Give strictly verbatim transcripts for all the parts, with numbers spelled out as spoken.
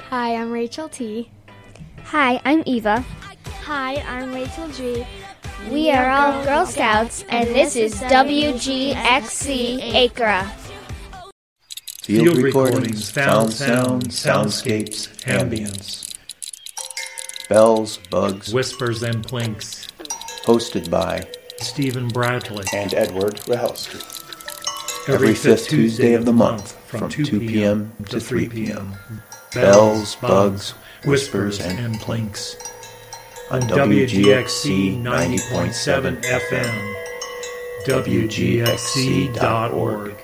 Hi, I'm Rachel T. Hi, I'm Eva. Hi, I'm Rachel G. We, we are, are all Girl, Girl Scouts, Scouts, and this is W G X C Acra. Field recordings, found sound, soundscapes, ambience. Bells, bugs, whispers, and plinks. Hosted by Stephen Bradley and Edward Rahelski. Every, Every fifth Tuesday of the month from two p.m. to three p.m. Bells, bugs, whispers, and plinks. On W G X C ninety point seven F M, W G X C dot org.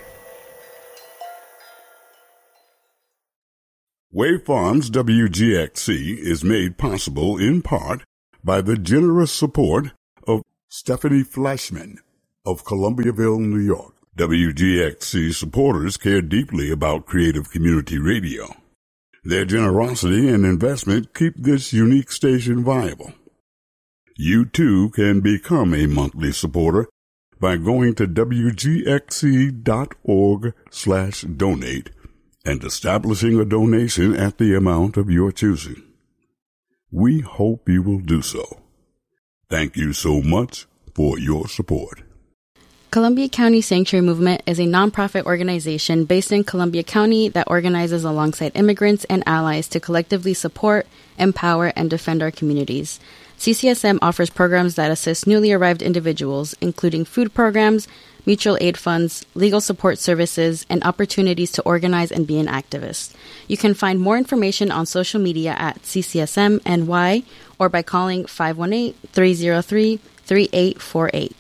Wave Farms W G X C is made possible in part by the generous support of Stephanie Flashman of Columbiaville, New York. W G X C supporters care deeply about creative community radio. Their generosity and investment keep this unique station viable. You too can become a monthly supporter by going to W G X C dot org slash donate and establishing a donation at the amount of your choosing. We hope you will do so. Thank you so much for your support. Columbia County Sanctuary Movement is a nonprofit organization based in Columbia County that organizes alongside immigrants and allies to collectively support, empower, and defend our communities. C C S M offers programs that assist newly arrived individuals, including food programs, mutual aid funds, legal support services, and opportunities to organize and be an activist. You can find more information on social media at C C S M N Y or by calling five one eight, three zero three, three eight four eight.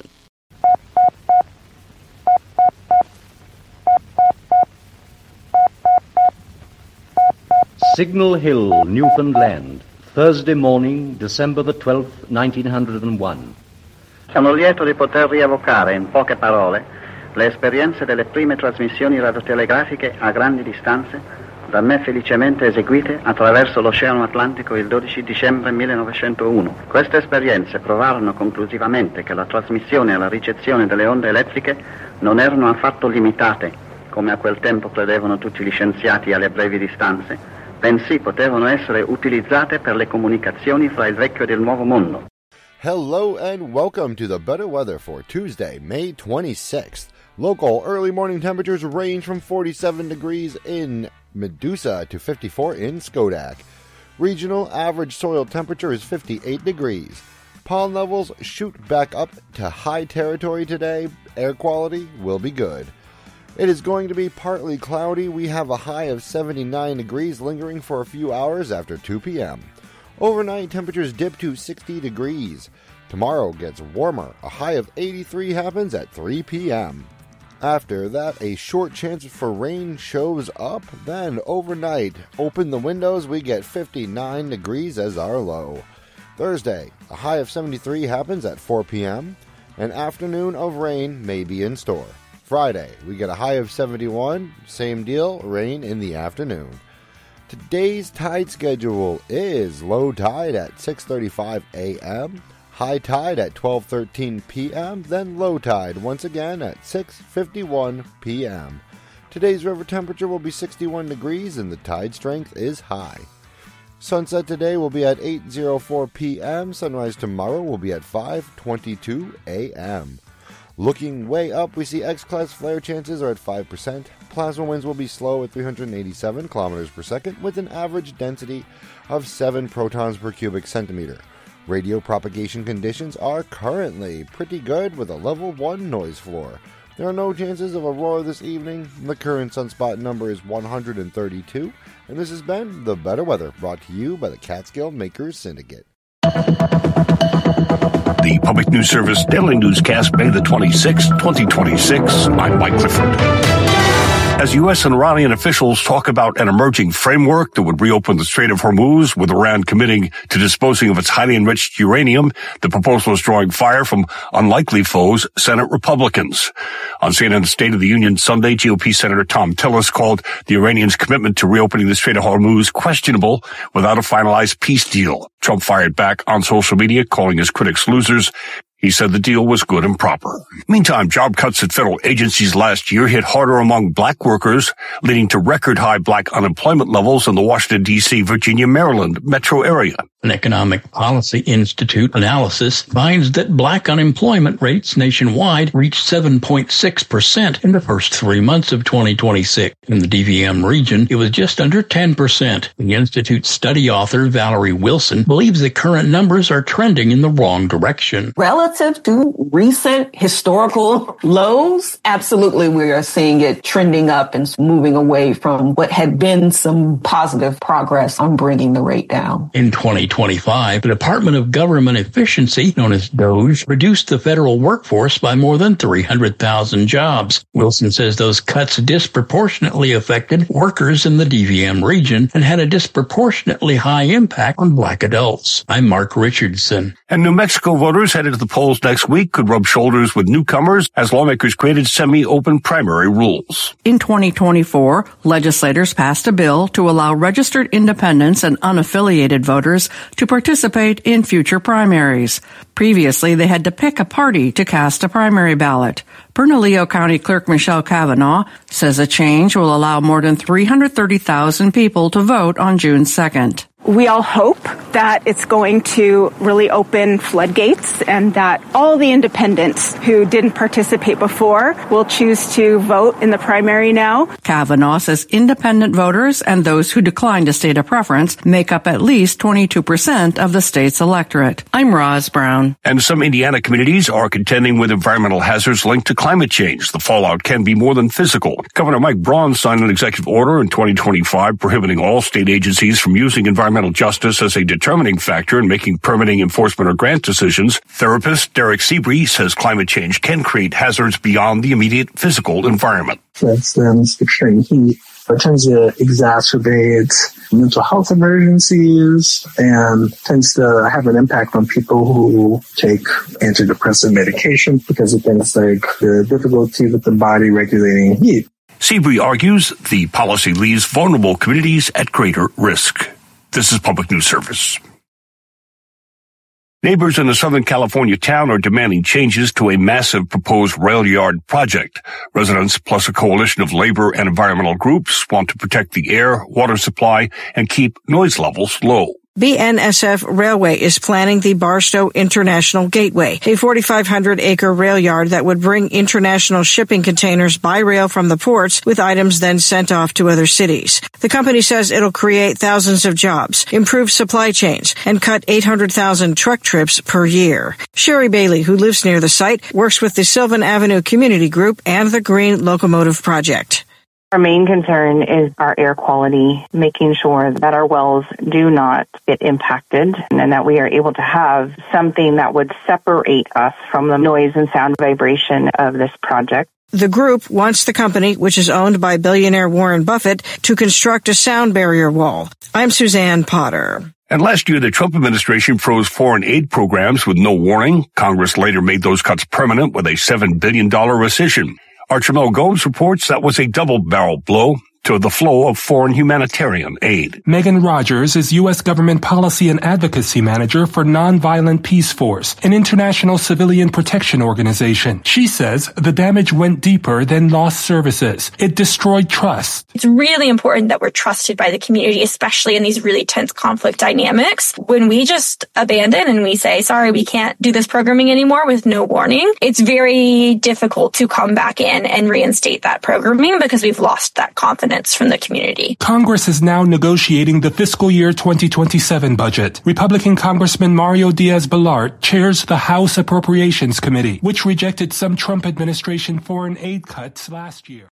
Signal Hill, Newfoundland, Thursday morning, December the twelfth, nineteen oh one. Sono lieto di poter rievocare in poche parole le esperienze delle prime trasmissioni radiotelegrafiche a grandi distanze da me felicemente eseguite attraverso l'Oceano Atlantico il dodici dicembre millenovecentouno. Queste esperienze provarono conclusivamente che la trasmissione e la ricezione delle onde elettriche non erano affatto limitate, come a quel tempo credevano tutti gli scienziati, alle brevi distanze, bensì potevano essere utilizzate per le comunicazioni fra il vecchio ed il nuovo mondo. Hello and welcome to the better weather for Tuesday, May twenty-sixth. Local early morning temperatures range from forty-seven degrees in Medusa to fifty-four in Schodack. Regional average soil temperature is fifty-eight degrees. Pollen levels shoot back up to high territory today. Air quality will be good. It is going to be partly cloudy. We have a high of seventy-nine degrees lingering for a few hours after two p.m. Overnight temperatures dip to sixty degrees. Tomorrow gets warmer. A high of eighty-three happens at three p.m. After that, a short chance for rain shows up. Then overnight, open the windows, we get fifty-nine degrees as our low. Thursday, a high of seventy-three happens at four p.m. An afternoon of rain may be in store. Friday, we get a high of seventy-one, same deal, rain in the afternoon. Today's tide schedule is low tide at six thirty-five a.m., high tide at twelve thirteen p.m., then low tide once again at six fifty-one p.m. Today's river temperature will be sixty-one degrees and the tide strength is high. Sunset today will be at eight oh four p.m., sunrise tomorrow will be at five twenty-two a.m. Looking way up, we see X-class flare chances are at five percent. Plasma winds will be slow at three hundred eighty-seven kilometers per second with an average density of seven protons per cubic centimeter. Radio propagation conditions are currently pretty good with a level one noise floor. There are no chances of aurora this evening. The current sunspot number is one hundred thirty-two. And this has been The Better Weather, brought to you by the Catskill Makers Syndicate. The Public News Service Daily Newscast, May the twenty-sixth, twenty twenty-six. I'm Mike Clifford. As U S and Iranian officials talk about an emerging framework that would reopen the Strait of Hormuz, with Iran committing to disposing of its highly enriched uranium, the proposal is drawing fire from unlikely foes, Senate Republicans. On C N N's State of the Union Sunday, G O P Senator Tom Tillis called the Iranians' commitment to reopening the Strait of Hormuz questionable without a finalized peace deal. Trump fired back on social media, calling his critics losers. He said the deal was good and proper. Meantime, job cuts at federal agencies last year hit harder among black workers, leading to record-high black unemployment levels in the Washington, D C, Virginia, Maryland metro area. An Economic Policy Institute analysis finds that black unemployment rates nationwide reached seven point six percent in the first three months of twenty twenty-six. In the D V M region, it was just under ten percent. The Institute's study author, Valerie Wilson, believes the current numbers are trending in the wrong direction. Relative to recent historical lows, absolutely we are seeing it trending up and moving away from what had been some positive progress on bringing the rate down. In twenty twenty-five, the Department of Government Efficiency, known as DOGE, reduced the federal workforce by more than three hundred thousand jobs. Wilson says those cuts disproportionately affected workers in the D V M region and had a disproportionately high impact on black adults. I'm Mark Richardson. And New Mexico voters headed to the polls next week could rub shoulders with newcomers as lawmakers created semi-open primary rules. In twenty twenty-four, legislators passed a bill to allow registered independents and unaffiliated voters to participate in future primaries. Previously, they had to pick a party to cast a primary ballot. Bernalillo County Clerk Michelle Kavanaugh says a change will allow more than three hundred thirty thousand people to vote on June second. We all hope that it's going to really open floodgates and that all the independents who didn't participate before will choose to vote in the primary now. Kavanaugh says independent voters and those who decline to state a preference make up at least twenty-two percent of the state's electorate. I'm Roz Brown. And some Indiana communities are contending with environmental hazards linked to climate change. The fallout can be more than physical. Governor Mike Braun signed an executive order in twenty twenty-five prohibiting all state agencies from using environmental justice as a determining factor in making permitting, enforcement, or grant decisions. Therapist Derek Seabree says climate change can create hazards beyond the immediate physical environment. For instance, extreme heat tends to exacerbate mental health emergencies and tends to have an impact on people who take antidepressant medication because of things like the difficulty with the body regulating heat. Seabree argues the policy leaves vulnerable communities at greater risk. This is Public News Service. Neighbors in a Southern California town are demanding changes to a massive proposed rail yard project. Residents, plus a coalition of labor and environmental groups, want to protect the air, water supply, and keep noise levels low. B N S F Railway is planning the Barstow International Gateway, a forty-five hundred acre rail yard that would bring international shipping containers by rail from the ports with items then sent off to other cities. The company says it'll create thousands of jobs, improve supply chains, and cut eight hundred thousand truck trips per year. Sherry Bailey, who lives near the site, works with the Sylvan Avenue Community Group and the Green Locomotive Project. Our main concern is our air quality, making sure that our wells do not get impacted and that we are able to have something that would separate us from the noise and sound vibration of this project. The group wants the company, which is owned by billionaire Warren Buffett, to construct a sound barrier wall. I'm Suzanne Potter. And last year, the Trump administration froze foreign aid programs with no warning. Congress later made those cuts permanent with a seven billion dollars rescission. Archimel Gomes reports that was a double-barrel blow to the flow of foreign humanitarian aid. Megan Rogers is U S Government Policy and Advocacy Manager for Nonviolent Peace Force, an international civilian protection organization. She says the damage went deeper than lost services. It destroyed trust. It's really important that we're trusted by the community, especially in these really tense conflict dynamics. When we just abandon and we say, sorry, we can't do this programming anymore with no warning, it's very difficult to come back in and reinstate that programming because we've lost that confidence from the community. Congress is now negotiating the fiscal year twenty twenty-seven budget. Republican Congressman Mario Diaz-Balart chairs the House Appropriations Committee, which rejected some Trump administration foreign aid cuts last year.